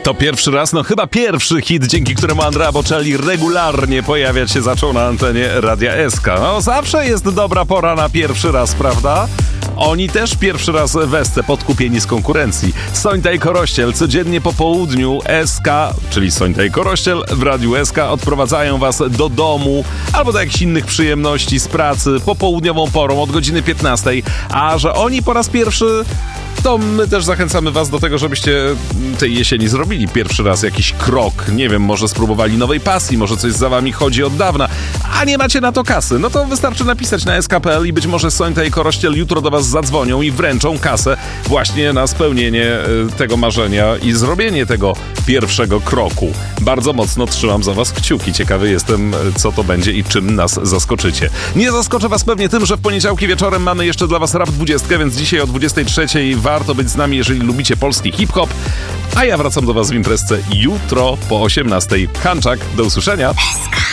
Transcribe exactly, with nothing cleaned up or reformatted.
To pierwszy raz, no chyba pierwszy hit, dzięki któremu Andrea Bocelli regularnie pojawiać się zaczął na antenie Radia S K. No zawsze jest dobra pora na pierwszy raz, prawda? Oni też pierwszy raz w S C podkupieni z konkurencji. Sońta i Korościel codziennie po południu S K, czyli Sońta i Korościel w Radiu S K odprowadzają was do domu albo do jakichś innych przyjemności z pracy popołudniową porą od godziny piętnastej. A że oni po raz pierwszy, to my też zachęcamy was do tego, żebyście tej jesieni zrobili pierwszy raz jakiś krok. Nie wiem, może spróbowali nowej pasji, może coś za wami chodzi od dawna, a nie macie na to kasy. No to wystarczy napisać na S K kropka P L i być może Sońta i Korościel jutro do was zadzwonią i wręczą kasę właśnie na spełnienie tego marzenia i zrobienie tego pierwszego kroku. Bardzo mocno trzymam za was kciuki. Ciekawy jestem, co to będzie i czym nas zaskoczycie. Nie zaskoczę was pewnie tym, że w poniedziałki wieczorem mamy jeszcze dla was Rap dwudziestkę, więc dzisiaj o dwudziestej trzeciej warto być z nami, jeżeli lubicie polski hip-hop. A ja wracam do was w imprezce jutro po osiemnastej. Hanczak, do usłyszenia.